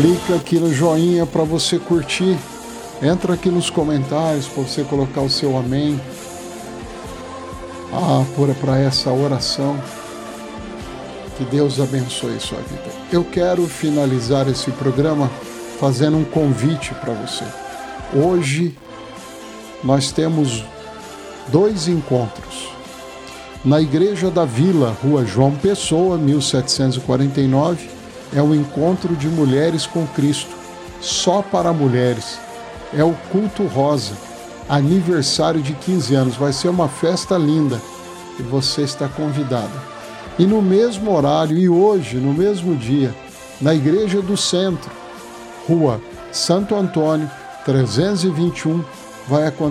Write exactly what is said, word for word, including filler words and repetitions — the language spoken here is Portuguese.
Clica aqui no joinha para você curtir. Entra aqui nos comentários para você colocar o seu amém. Ah, pura para essa oração. Que Deus abençoe sua vida. Eu quero finalizar esse programa fazendo um convite para você. Hoje nós temos dois encontros. Na Igreja da Vila, Rua João Pessoa, mil setecentos e quarenta e nove, é o encontro de mulheres com Cristo, só para mulheres. É o culto rosa, aniversário de quinze anos. Vai ser uma festa linda e você está convidada. E no mesmo horário, e hoje, no mesmo dia, na Igreja do Centro, Rua Santo Antônio, trezentos e vinte e um, vai acontecer